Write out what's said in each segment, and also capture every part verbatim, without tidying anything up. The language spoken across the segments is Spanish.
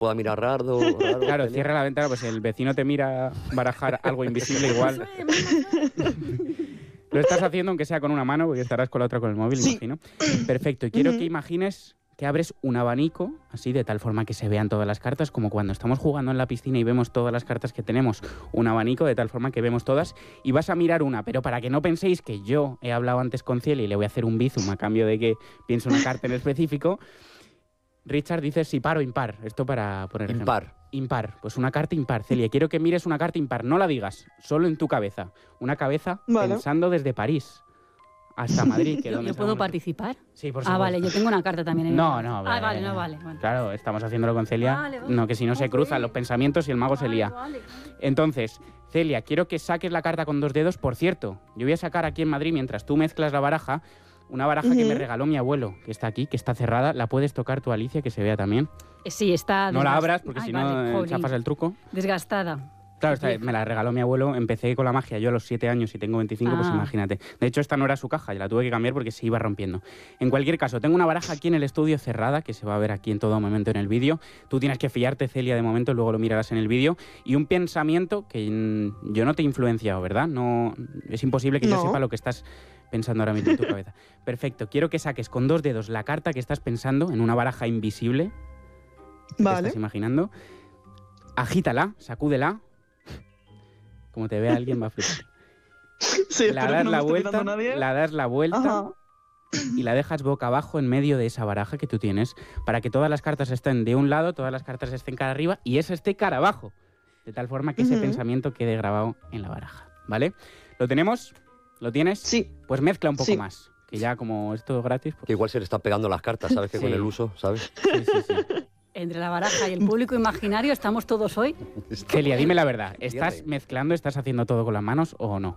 pueda mirar raro. raro Claro, Celia. cierra la ventana, pues si el vecino te mira barajar algo invisible igual. Lo estás haciendo aunque sea con una mano, porque estarás con la otra con el móvil, Sí. imagino. Perfecto, y quiero Ujú. que imagines que abres un abanico, así de tal forma que se vean todas las cartas, como cuando estamos jugando en la piscina y vemos todas las cartas que tenemos, un abanico de tal forma que vemos todas, y vas a mirar una, pero para que no penséis que yo he hablado antes con Ciel y le voy a hacer un bizum a cambio de que piense una carta en específico, Richard dice si par o impar, esto para poner ejemplo. Impar. Impar, pues una carta impar. Celia, quiero que mires una carta impar, no la digas, solo en tu cabeza. Una cabeza Vale. pensando desde París hasta Madrid. Que ¿Yo, donde yo puedo estábamos- participar? Sí, por Ah, supuesto. vale, yo tengo una carta también. En No, el- no, Ah, vale, vale, no vale. Bueno. Claro, estamos haciéndolo con Celia. Vale, vale. No, que si no se Ok. cruzan los pensamientos y el mago se Vale, lía. vale. Entonces, Celia, quiero que saques la carta con dos dedos. Por cierto, yo voy a sacar aquí en Madrid, mientras tú mezclas la baraja, una baraja que me Ujú. regaló mi abuelo, que está aquí, que está cerrada. La puedes tocar tú, Alicia, que se vea también. Eh, Sí, está... No la desgast- abras, porque Ay, si vale, no eh, jolín. chafas el truco. Desgastada. Claro, está- me la regaló mi abuelo. Empecé con la magia yo a los siete años y tengo veinticinco, pues Ah. imagínate. De hecho, esta no era su caja, la tuve que cambiar porque se iba rompiendo. En cualquier caso, tengo una baraja aquí en el estudio cerrada, que se va a ver aquí en todo momento en el vídeo. Tú tienes que fiarte, Celia, de momento, luego lo mirarás en el vídeo. Y un pensamiento que mm, yo no te he influenciado, ¿verdad? No, es imposible que yo No. sepa lo que estás pensando ahora mismo en tu cabeza. Perfecto, quiero que saques con dos dedos la carta que estás pensando en una baraja invisible. que te Vale. estás imaginando. Agítala, sacúdela. Como te vea alguien va a flipar. Sí, La espero que das no me la esté vuelta, mirando nadie. la das la vuelta Ajá. y la dejas boca abajo en medio de esa baraja que tú tienes para que todas las cartas estén de un lado, todas las cartas estén cara arriba y esa esté cara abajo. De tal forma que ese Ujú. pensamiento quede grabado en la baraja. ¿Vale? ¿Lo tenemos? ¿Lo tienes? Sí. Pues mezcla un poco Sí. más. Que ya como esto es gratis, pues... Que igual se le están pegando las cartas, ¿sabes? Que con Sí. el uso, ¿sabes? Sí, sí, sí. Entre la baraja y el público imaginario estamos todos hoy. Celia, dime la verdad. ¿Estás Cierre. mezclando, estás haciendo todo con las manos o no?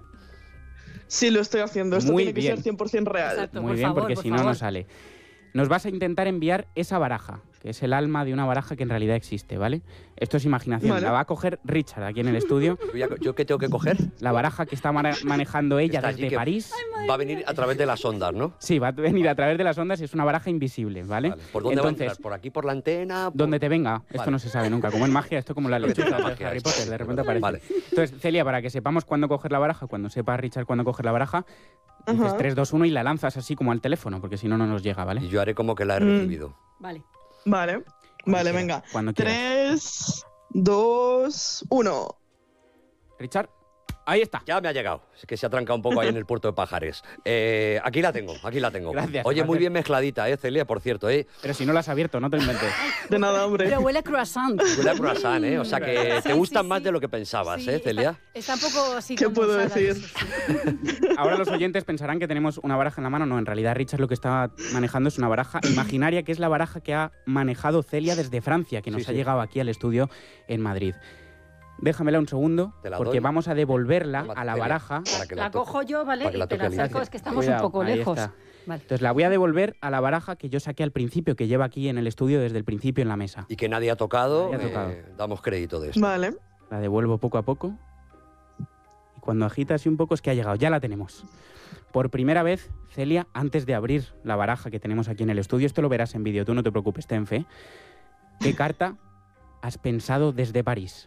Sí, lo estoy haciendo. Esto Muy tiene que bien. ser cien por ciento real. Exacto. Muy por bien, favor, porque por si no, favor. no sale. Nos vas a intentar enviar esa baraja, que es el alma de una baraja que en realidad existe, ¿vale? Esto es imaginación. Vale. La va a coger Richard aquí en el estudio. ¿Yo, ya- ¿Yo qué tengo que coger? La baraja que está mane- manejando ella Está allí, desde que París. Va a venir a través de las ondas, ¿no? Sí, va a venir a través de las ondas y es una baraja invisible, ¿vale? Vale. ¿Por dónde va a Entonces, entrar? ¿Por aquí, por la antena? Por- donde te venga. Esto Vale. no se sabe nunca. Como en magia, esto como la Lo que tiene lechuza la de magia, Harry esto. Potter, de repente aparece. Vale. Entonces, Celia, para que sepamos cuándo coger la baraja, cuando sepa Richard cuándo coger la baraja, dices Ajá. tres, dos, uno y la lanzas así como al teléfono, porque si no, no nos llega, ¿vale? Y yo haré como que la he Mm. recibido. Vale. Vale. Cuando Vale, quieras, venga. Cuando quieras. Tres, dos, uno. Richard, ahí está. Ya me ha llegado. Es que se ha trancado un poco ahí en el puerto de Pajares. Eh, aquí la tengo, aquí la tengo. Gracias, Oye, muy gracias. bien mezcladita, ¿eh, Celia? Por cierto, ¿eh? Pero si no la has abierto, no te lo inventes. De nada, hombre. Pero huele a croissant. Huele a croissant, ¿eh? O sea que Sí, te gustan sí, más sí. de lo que pensabas, Sí, ¿eh, está- Celia? Está, un poco así ¿Qué como puedo usada, decir? eso sí. Ahora los oyentes pensarán que tenemos una baraja en la mano. No, en realidad Richard lo que está manejando es una baraja imaginaria, que es la baraja que ha manejado Celia desde Francia, que nos Sí, ha sí. llegado aquí al estudio en Madrid. Déjamela un segundo, Te la porque doy. vamos a devolverla Toma, a la Celia, baraja. para que La toque. cojo yo, ¿vale? para que la Y te toque la Alicia. saco, es que estamos Cuidado, un poco ahí lejos. está. Vale. Entonces la voy a devolver a la baraja que yo saqué al principio, que lleva aquí en el estudio desde el principio en la mesa. Y que nadie ha tocado, Nadie ha tocado. eh, damos crédito de esto. Vale. La devuelvo poco a poco. Y cuando agita así un poco es que ha llegado. Ya la tenemos. Por primera vez, Celia, antes de abrir la baraja que tenemos aquí en el estudio, esto lo verás en vídeo, tú no te preocupes, ten fe. ¿Qué carta has pensado desde París?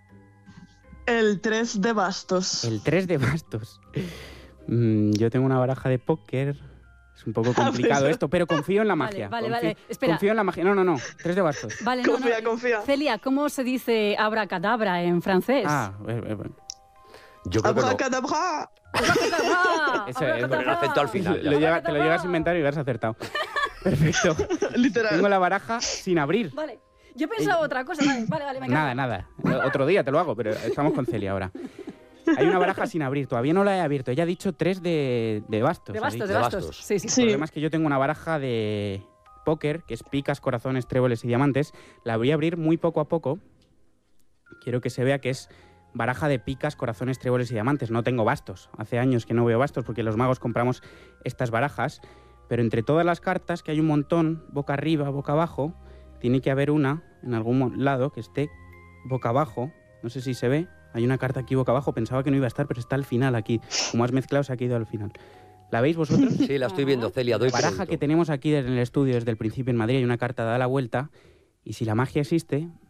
El tres de bastos. El tres de bastos. Mm, yo tengo una baraja de póker. Es un poco complicado esto, pero confío en la Vale, magia. vale, Confi- vale. Espera. Confío en la magia. No, no, no. Tres de bastos. Vale, no, Confía, no. confía. Celia, ¿cómo se dice abracadabra en francés? Ah, eh, eh, Yo creo que no. Abracadabra. Abracadabra, Ese- abracadabra. Con el acento al final. ya. lo llega- te lo llegas a inventar y lo has acertado. Perfecto. Literal. Tengo la baraja sin abrir. Vale. Yo he pensado otra cosa. Vale, vale, vale. venga. Nada, nada. Otro día te lo hago, pero estamos con Celia ahora. Hay una baraja sin abrir, todavía no la he abierto. Ella ha dicho tres de, de bastos. De ha bastos, dicho. de De bastos. bastos. Sí, sí. El Sí. problema es que yo tengo una baraja de póker, que es picas, corazones, tréboles y diamantes. La voy a abrir muy poco a poco. Quiero que se vea que es baraja de picas, corazones, tréboles y diamantes. No tengo bastos. Hace años que no veo bastos porque los magos compramos estas barajas. Pero entre todas las cartas, que hay un montón, boca arriba, boca abajo, tiene que haber una en algún mo- lado que esté boca abajo. No sé si se ve. Hay una carta aquí boca abajo. Pensaba que no iba a estar, pero está al final aquí. Como has mezclado, se ha ido al final. ¿La veis vosotros? Sí, la estoy viendo, Celia. Doy La baraja crédito. que tenemos aquí en el estudio desde el principio en Madrid, hay una carta da la vuelta y si la magia existe,